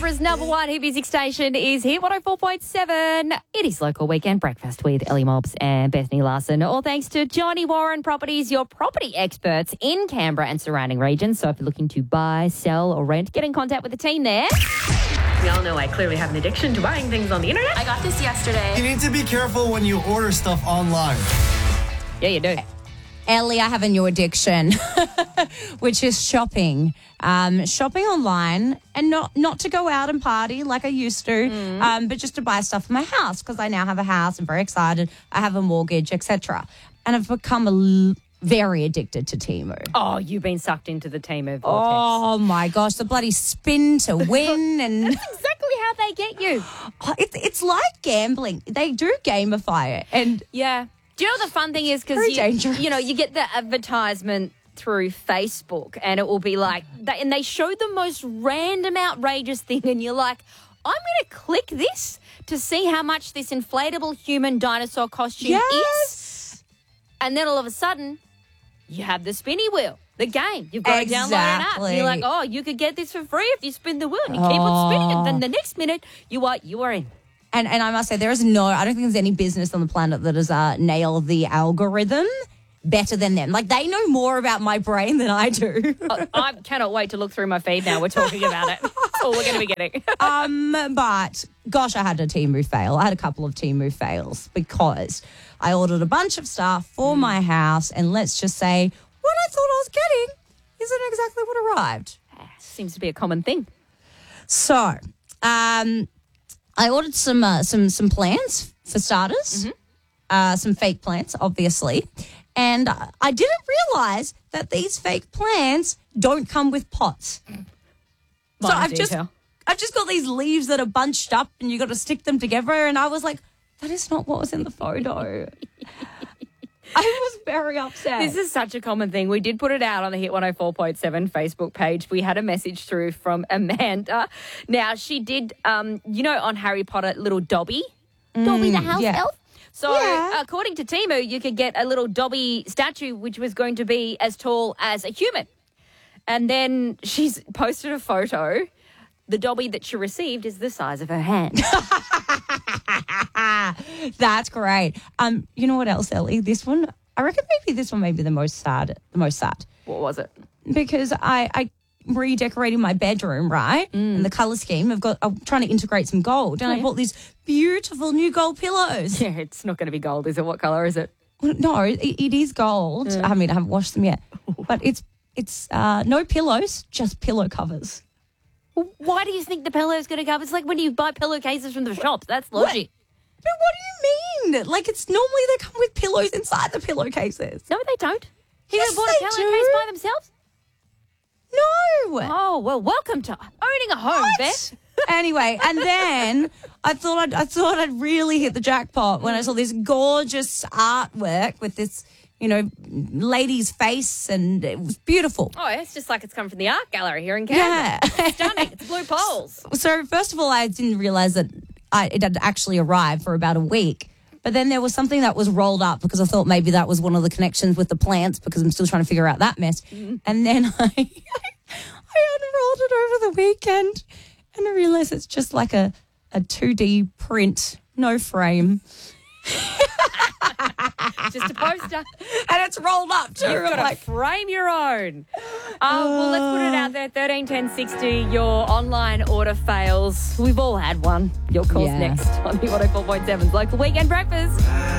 Canberra's number one hit music station is Hit 104.7. It is Local Weekend Breakfast with Ellie Mobbs and Bethany Larson. All thanks to Johnny Warren Properties, your property experts in Canberra and surrounding regions. So if you're looking to buy, sell or rent, get in contact with the team there. We all know I clearly have an addiction to buying things on the internet. I got this yesterday. You need to be careful when you order stuff online. Yeah, you do. Ellie, I have a new addiction, which is shopping. Shopping online and not to go out and party like I used to, but just to buy stuff for my house because I now have a house. I'm very excited. I have a mortgage, etc. And I've become very addicted to Temu. Oh, you've been sucked into the Temu vortex. Oh, my gosh, the bloody spin to win. And That's exactly how they get you. it's like gambling. They do gamify it. And Yeah. Do you know what the fun thing is? Because Very dangerous. you get the advertisement through Facebook and it will be like, and they show the most random outrageous thing and you're like, I'm going to click this to see how much this inflatable human dinosaur costume is. And then all of a sudden, you have the spinny wheel, the game. You've got to download an app. And you're like, oh, you could get this for free if you spin the wheel. And you keep on spinning it. Then the next minute, you are in. And I must say, I don't think there's any business on the planet that has nailed the algorithm better than them. Like, they know more about my brain than I do. I cannot wait to look through my feed now. We're talking about it. That's all we're going to be getting. But, gosh, I had a Temu fail. I had a couple of Temu fails because I ordered a bunch of stuff for my house, and let's just say what I thought I was getting isn't exactly what arrived. Seems to be a common thing. So, I ordered some plants for starters, some fake plants, obviously, and I didn't realise that these fake plants don't come with pots. So I've just got these leaves that are bunched up, and you got to stick them together. And I was like, that is not what was in the photo. I was very upset. This is such a common thing. We did put it out on the Hit 104.7 Facebook page. We had a message through from Amanda. Now, she did, on Harry Potter, little Dobby. Dobby the house elf. So, according to Temu, you could get a little Dobby statue, which was going to be as tall as a human. And then she's posted a photo. The Dobby that she received is the size of her hand. That's great. You know what else, Ellie? This one, I reckon maybe this one may be the most sad. What was it? Because I redecorating my bedroom, right? And the colour scheme, I'm trying to integrate some gold. And I bought these beautiful new gold pillows. Yeah, it's not going to be gold, is it? What colour is it? Well, no, it is gold. I mean, I haven't washed them yet. But it's no pillows, just pillow covers. Why do you think the pillow's going to cover? It's like when you buy pillowcases from the shops. That's logic. But what do you mean? Like, it's normally they come with pillows inside the pillowcases. No, they don't. Yes, You bought a they pillowcase do. by themselves? No. Oh, well, welcome to owning a home, Beth. Anyway, and then I thought I'd really hit the jackpot when I saw this gorgeous artwork with this, lady's face, and it was beautiful. Oh, it's just like it's come from the art gallery here in Canberra. Yeah. It's stunning. It's blue poles. So first of all, I didn't realise that it had actually arrived for about a week. But then there was something that was rolled up because I thought maybe that was one of the connections with the plants because I'm still trying to figure out that mess. And then I unrolled it over the weekend and I realised it's just like a 2D print, no frame. Just a poster. And it's rolled up too. You've got to frame your own. Well, let's put it out there. 13 10 60, your online order fails. We've all had one. Your call's next on the 104.7's Local Weekend Breakfast.